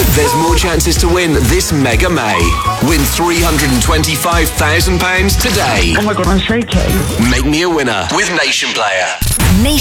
There's more chances to win this Mega May. Win £325,000 today. Oh my God, I'm shaking. Make me a winner with Nation Player. Nation